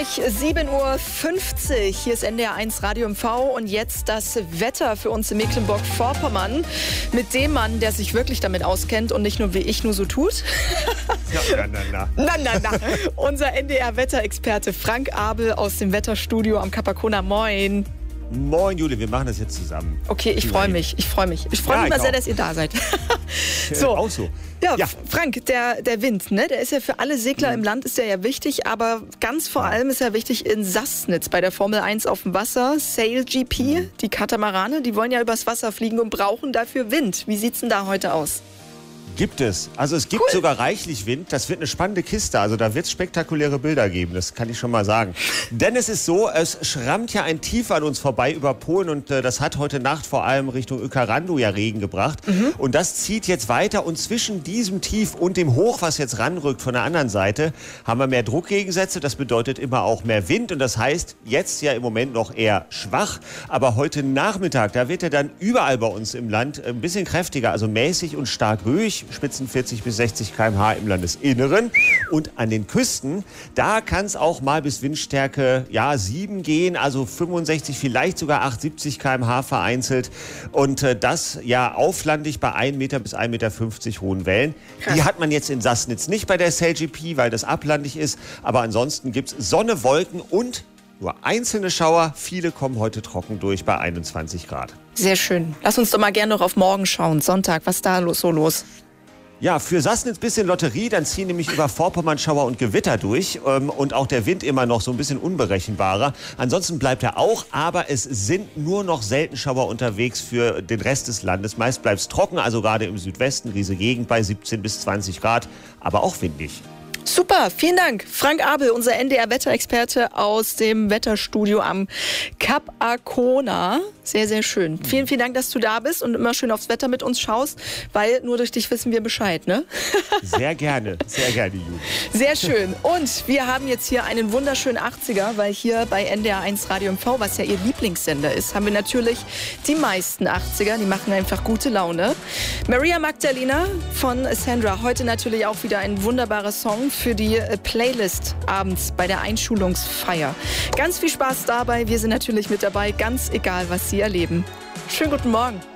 gleich 7:50 Uhr. Hier ist NDR1 Radio MV und jetzt das Wetter für uns in Mecklenburg-Vorpommern mit dem Mann, der sich wirklich damit auskennt und nicht nur wie ich nur so tut. Na. Unser NDR-Wetterexperte Frank Abel aus dem Wetterstudio am Capacona. Moin. Moin, Juli, wir machen das jetzt zusammen. Okay, ich freue mich. Ich freue mich immer sehr, dass ihr da seid. Auch so. Ja, Frank, der Wind, ne? Der ist ja für alle Segler im Land ist der ja wichtig, aber ganz vor allem ist er wichtig in Sassnitz bei der Formel 1 auf dem Wasser. SailGP, die Katamarane, die wollen ja übers Wasser fliegen und brauchen dafür Wind. Wie sieht's denn da heute aus? Gibt es. Also es gibt sogar reichlich Wind. Das wird eine spannende Kiste. Also da wird es spektakuläre Bilder geben. Das kann ich schon mal sagen. Denn es ist so, es schrammt ja ein Tief an uns vorbei über Polen. Und das hat heute Nacht vor allem Richtung Uekerando ja Regen gebracht. Und das zieht jetzt weiter. Und zwischen diesem Tief und dem Hoch, was jetzt ranrückt von der anderen Seite, haben wir mehr Druckgegensätze. Das bedeutet immer auch mehr Wind. Und das heißt, jetzt ja im Moment noch eher schwach. Aber heute Nachmittag, da wird er dann überall bei uns im Land ein bisschen kräftiger. Also mäßig und stark böig. Spitzen 40 bis 60 km/h im Landesinneren. Und an den Küsten, da kann es auch mal bis Windstärke 7 gehen, also 65, vielleicht sogar 70 km/h vereinzelt. Und das ja auflandig bei 1 Meter bis 1,50 Meter hohen Wellen. Krass. Die hat man jetzt in Sassnitz nicht bei der SailGP, weil das ablandig ist. Aber ansonsten gibt es Sonne, Wolken und nur einzelne Schauer. Viele kommen heute trocken durch bei 21 Grad. Sehr schön. Lass uns doch mal gerne noch auf morgen schauen. Sonntag, was ist da so los? Ja, für Sassnitz bisschen Lotterie, dann ziehen nämlich über Vorpommern Schauer und Gewitter durch und auch der Wind immer noch so ein bisschen unberechenbarer. Ansonsten bleibt er auch, aber es sind nur noch selten Schauer unterwegs für den Rest des Landes. Meist bleibt es trocken, also gerade im Südwesten, diese Gegend bei 17 bis 20 Grad, aber auch windig. Super, vielen Dank. Frank Abel, unser NDR-Wetterexperte aus dem Wetterstudio am Capacona. Sehr, sehr schön. Vielen, vielen Dank, dass du da bist und immer schön aufs Wetter mit uns schaust, weil nur durch dich wissen wir Bescheid, ne? Sehr gerne, Juli. Sehr schön. Und wir haben jetzt hier einen wunderschönen 80er, weil hier bei NDR1 Radio MV, was ja ihr Lieblingssender ist, haben wir natürlich die meisten 80er. Die machen einfach gute Laune. Maria Magdalena von Sandra. Heute natürlich auch wieder ein wunderbarer Song für die Playlist abends bei der Einschulungsfeier. Ganz viel Spaß dabei. Wir sind natürlich mit dabei, ganz egal, was Sie erleben. Schönen guten Morgen.